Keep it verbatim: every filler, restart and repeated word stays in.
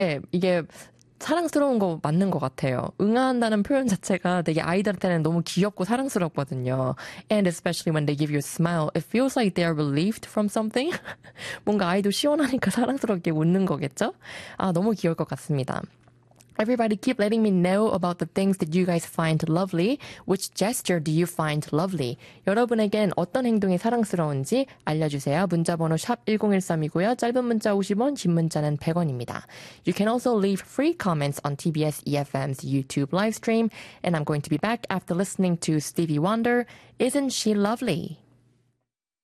이게 사랑스러운 거 맞는 것 같아요. 응아한다는 표현 자체가 되게 아이들한테는 너무 귀엽고 사랑스럽거든요. And especially when they give you a smile, it feels like they are relieved from something. 뭔가 아이도 시원하니까 사랑스럽게 웃는 거겠죠? 아, 너무 귀여울 것 같습니다. Everybody keep letting me know about the things that you guys find lovely. Which gesture do you find lovely? 여러분에겐 어떤 행동이 사랑스러운지 알려주세요. 문자번호 샵 일공일삼이고요. 짧은 문자 오십 원, 긴 문자는 백 원입니다. You can also leave free comments on 티비에스 이에프엠's YouTube live stream. And I'm going to be back after listening to Stevie Wonder, Isn't She Lovely?